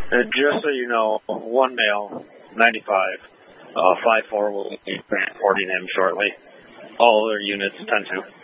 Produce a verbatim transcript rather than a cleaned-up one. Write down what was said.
Uh, just so you know, one male, ninety-five, uh, five four will be transporting him shortly. All other units, ten two.